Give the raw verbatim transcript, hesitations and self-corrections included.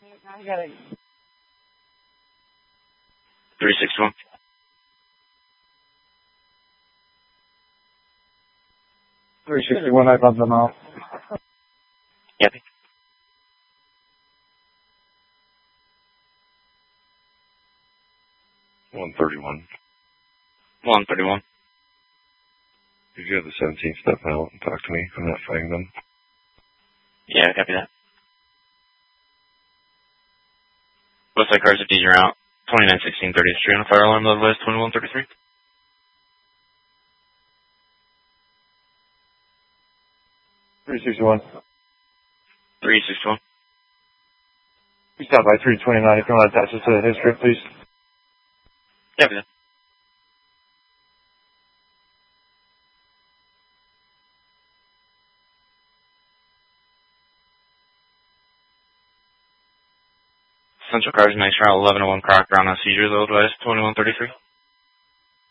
I got it. three sixty-one. three sixty-one, I bumped them out. Yep. one thirty-one. one thirty-one. Did you have the seventeen step out and talk to me? I'm not fighting them. Yeah, copy that. Looks like cars are D are out. twenty-nine sixteen thirtieth Street on a fire alarm, otherwise twenty-one thirty-three. three sixty-one. three sixty-one. You stop by three twenty-nine if you want to attach this to the history, please. Copy that. Central cars, nice route, eleven oh one Croc, ground on seizures, otherwise twenty-one thirty-three.